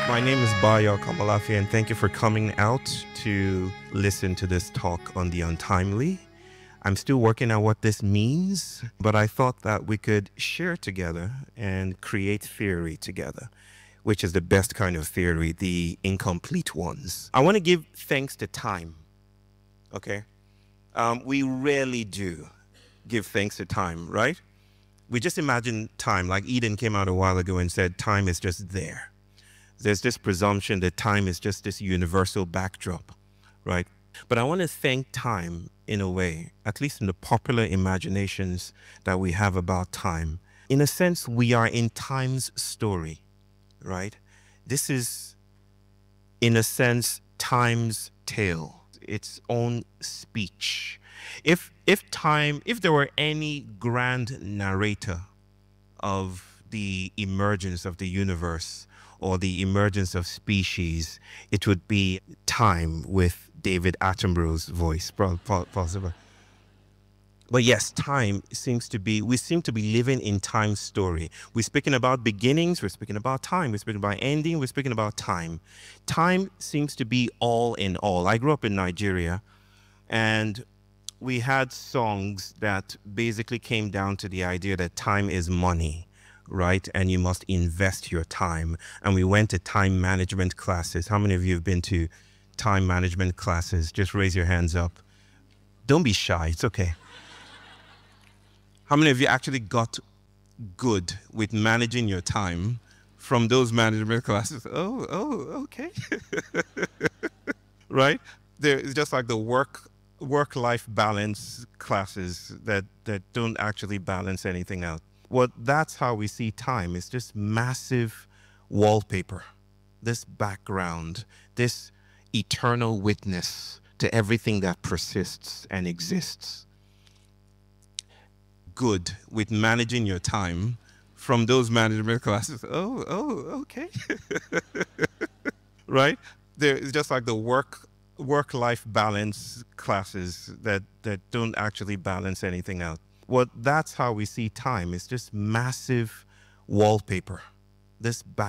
My name is Bayo Kamalafi, and thank you for coming out to listen to this talk on the untimely. I'm still working out what this means, but I thought that we could share together and create theory together, which is the best kind of theory, the incomplete ones. I want to give thanks to time, okay? We rarely do give thanks to time, right? We just imagine time, like Eden came out a while ago and said time is just there. There's this presumption that time is just this universal backdrop, right? But I want to thank time in a way, at least in the popular imaginations that we have about time. In a sense, we are in time's story, right? This is, in a sense, time's tale, its own speech. If there were any grand narrator of the emergence of the universe or the emergence of species, it would be time with David Attenborough's voice, possible. But yes, time seems to be, we seem to be living in time's story. We're speaking about beginnings, we're speaking about time, we're speaking about ending, we're speaking about time. Time seems to be all in all. I grew up in Nigeria, and we had songs that basically came down to the idea that time is money, right? And you must invest your time. And we went to time management classes. How many of you have been to time management classes? Just raise your hands up. Don't be shy, it's okay. How many of you actually got good with managing your time from those management classes? Oh, okay. Right? It's just like the work-life balance classes that don't actually balance anything out. Well, that's how we see time. It's just massive wallpaper, this background, this eternal witness to everything that persists and exists. Good with managing your time from those management classes. Oh, okay. Right? It's just like the work-life balance classes that don't actually balance anything out. Well, that's how we see time. It's just massive wallpaper, this back